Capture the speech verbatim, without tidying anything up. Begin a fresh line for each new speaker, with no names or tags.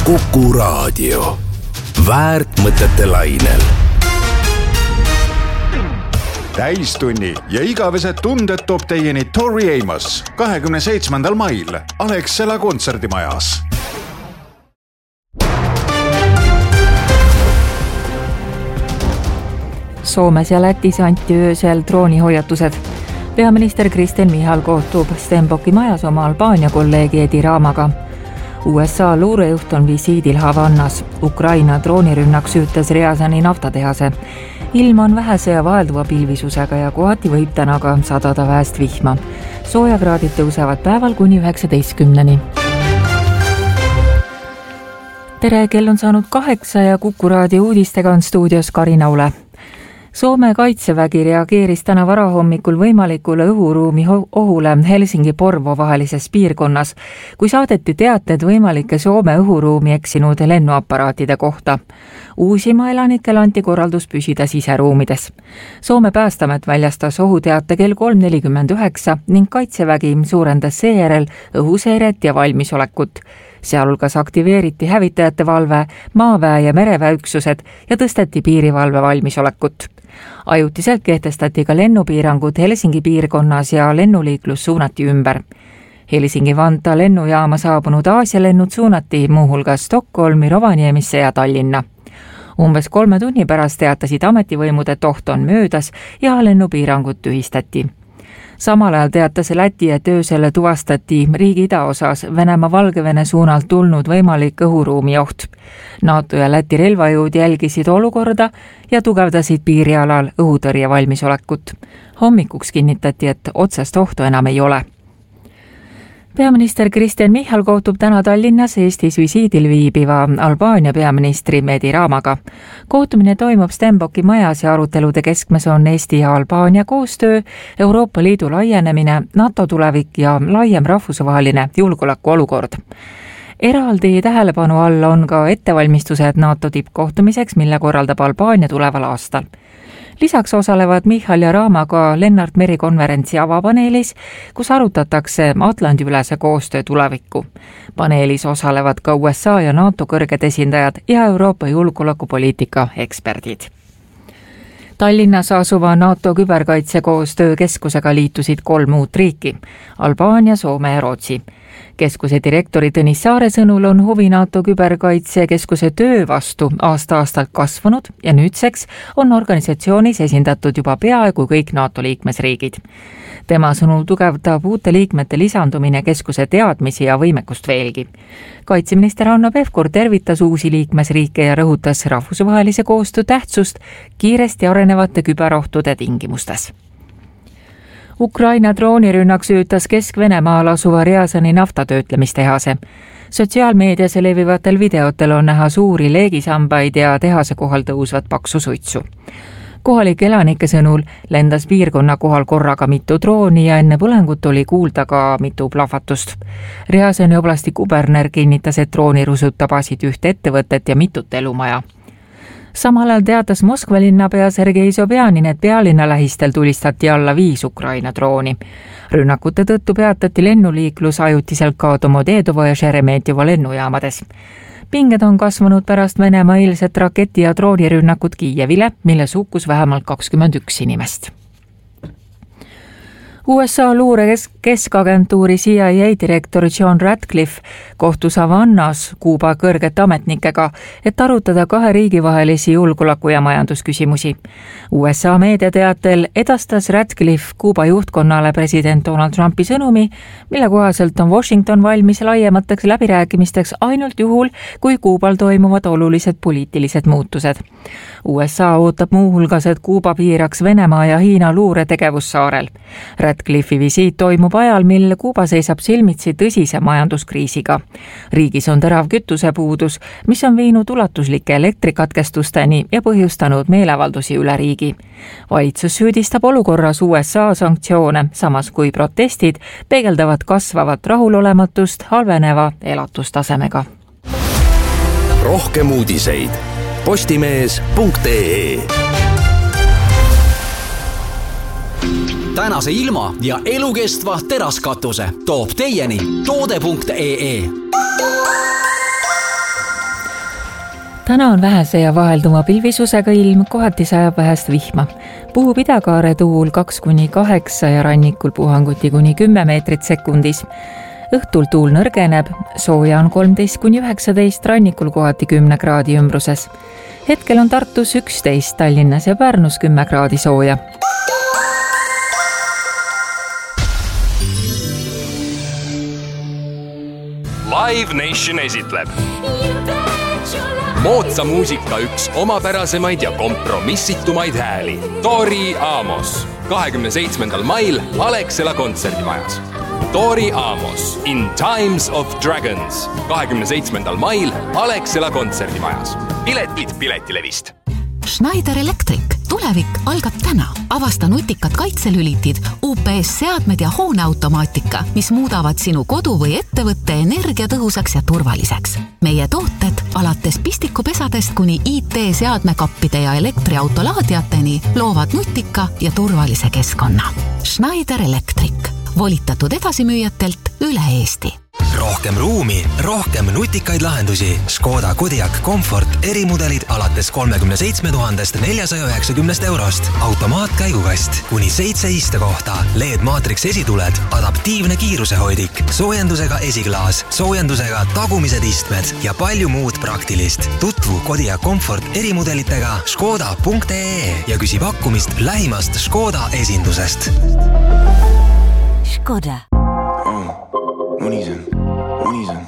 Kuku Raadio. Väärt mõtete lainel.
Täistunni ja igavesed tunded toob teieni Tori Amos kahekümne seitsmendal mail Alexela kontserdimajas.
Soomes ja Lätis anti öösel droonihoiatused. Peaminister Kristen Michal kohtub Stenbocki majas oma Albaania kolleegi Edi Ramaga. U S A luurejuht on visiidil Havannas. Ukraina droonirünnak süütas Riazani naftatehase. Ilm on vähese ja vaelduva pilvisusega ja kohati võib täna ka sadada väest vihma. Soojakraadid tõusevad päeval kuni üheksateistkümneni. Tere, kell on saanud kaheksa ja Kuku Raadio uudistega on stuudios Karina Ule. Soome kaitsevägi reageeris täna varahommikul võimalikule õhuruumi ohule Helsingi-Porvo vahelises piirkonnas, kui saadeti teated võimalike Soome õhuruumi eksinud lennuaparaatide kohta. Uusima elanikel anti korraldus püsida siseruumides. Soome päästamet väljastas ohuteate kell kolm nelikümmend üheksa ning kaitsevägi suurendas seejärel õhuseiret ja valmisolekut. Sealhulgas aktiveeriti hävitajate valve, maaväe ja mereväe üksused ja tõsteti piirivalve valmisolekut. Ajutiselt kehtestati ka lennupiirangud Helsingi piirkonnas ja lennuliiklus suunati ümber. Helsingi-Vanta lennujaama saabunud Aasia lennud suunati muuhulgas Stockholmi, Rovaniemisse ja Tallinna. Umbes kolme tunni pärast teatasid ametivõimud, et oht on möödas ja lennupiirangud tühistati. Samal ajal teatas Läti, et öösel tuvastati riigi idaosas Venemaa Valgevene suunalt tulnud võimalik õhuruumi oht. NATO ja Läti relvajõud jälgisid olukorda ja tugevdasid piirialal õhutõrje valmisolekut. Hommikuks kinnitati, et otsest ohtu enam ei ole. Peaminister Kristen Michal kohtub täna Tallinnas Eestis visiidil viibiva Albaania peaministri Edi Ramaga. Kohtumine toimub Stenbocki majas ja arutelude keskmes on Eesti ja Albaania koostöö, Euroopa Liidu laienemine, NATO tulevik ja laiem rahvusvaheline julgeolekuolukord. Eraldi tähelepanu all on ka ettevalmistused NATO tippkohtumiseks, mille korraldab Albaania tuleval aastal. Lisaks osalevad Michal ja Rama ka Lennart Meri konverentsi avapaneelis, kus arutatakse Atlandi-ülese koostöö tulevikku. Paneelis osalevad ka U S A ja NATO kõrged esindajad ja Euroopa julgeolekupoliitika eksperdid. Tallinnas asuva NATO küberkaitsekoostöö keskusega liitusid kolm uut riiki, Albaania, Soome ja Rootsi. Keskuse direktori Tõnis Saare sõnul on huvi NATO küberkaitsekeskuse töö vastu aasta-aastalt kasvanud ja nüüdseks on organisatsioonis esindatud juba peaaegu kõik NATO liikmesriigid. Tema sõnul tugevdab uute liikmete lisandumine keskuse teadmisi ja võimekust veelgi. Kaitseminister Hanno Pevkur tervitas uusi liikmesriike ja rõhutas rahvusvahelise koostöö tähtsust kiiresti arenevate küberohtude tingimustes. Ukraina droonirünnak süütas Kesk-Venemaal asuva Riazani naftatöötlemistehase. Sotsiaalmeedias levivatel videotel on näha suuri leegisambaid ja tehase kohal tõusvat paksu suitsu. Kohalik elanike sõnul lendas piirkonna kohal korraga mitu drooni ja enne põlengut oli kuulda ka mitu plahvatust. Riazani oblasti kuberner kinnitas, et droonirusud tabasid ühte ettevõtet ja mitut elumaja. Samal ajal teatas Moskva linnapea Sergei Sobjanin, et pealinna lähistel tulistati alla viis Ukraina drooni. Rünnakute tõttu peatati lennuliiklus ajutiselt ka Domodedovo ja Šeremetjevo lennujaamades. Pinged on kasvanud pärast Venemaa eilset raketi- ja droonirünnakut Kiievile, milles hukkus vähemalt kakskümmend üks inimest. U S A luure keskagentuuri C I A direktor John Ratcliffe kohtus Havannas Kuuba kõrgete ametnikega, et arutada kahe riigi vahelisi julgeoleku- ja majandusküsimusi. U S A meediateatel edastas Ratcliffe Kuuba juhtkonnale president Donald Trumpi sõnumi, mille kohaselt on Washington valmis laiemateks läbirääkimisteks ainult juhul, kui Kuubal toimuvad olulised poliitilised muutused. U S A ootab muuhulgas, et Kuuba piiraks Venemaa ja Hiina luuretegevus saarel. Ratcliffe'i visiit toimub ajal, mil Kuuba seisab silmitsi tõsise majanduskriisiga. Riigis on terav kütusepuudus, mis on viinud ulatuslike elektrikatkestusteni ja põhjustanud meeleavaldusi üle riigi. Valitsus süüdistab olukorras U S A sanktsioone, samas kui protestid peegeldavad kasvavat rahulolematust halveneva elatustasemega.
Rohkem uudiseid postimees punkt ee.
Tänase ilma ja elukestva teraskatuse toob teieni toode punkt ee.
täna on vähese ja vahelduma pilvisusega ilm, kohati sajab vähest vihma. Puhub idakaare tuul kaks kuni kaheksa ja rannikul puhanguti kuni kümme meetrit sekundis. Õhtul tuul nõrgeneb, sooja on kolmteist kuni üheksateist, rannikul kohati kümne kraadi ümbruses. Hetkel on Tartus üksteist, Tallinnas ja Pärnus kümme kraadi sooja.
Live Nation esitleb moodsa muusika üks omapärasemaid ja kompromissitumaid hääli. Tori Amos kahekümne seitsmendal mail Alexela kontserdimajas. Tori Amos in Times of Dragons kahekümne seitsmendal mail Alexela kontserdimajas. Piletid Piletilevist.
Schneider Electric. Tulevik algab täna. Avasta nutikad kaitselülitid, U P S-seadmed ja hooneautomaatika, mis muudavad sinu kodu või ettevõtte energiatõhusaks ja turvaliseks. Meie tooted alates pistikupesadest kuni I T-seadmekappide ja elektriautolaadiateni loovad nutika ja turvalise keskkonna. Schneider Electric. Volitatud edasimüüjatelt üle Eesti.
Rohkem ruumi, rohkem nutikaid lahendusi. Škoda Kodiaq Comfort erimudelid alates kolmekümne seitsme tuhandest neljasaja üheksakümnest eurost. Automaatkäigukast, kuni seitse istekohta, L E D-maatriks esituled, adaptiivne kiirusehoidik, soojendusega esiklaas, soojendusega tagumised istmed ja palju muud praktilist. Tutvu Kodiaq Comfort erimudelitega škoda punkt ee ja küsi pakkumist lähimast Škoda esindusest.
Škoda.
Unisem, unisem.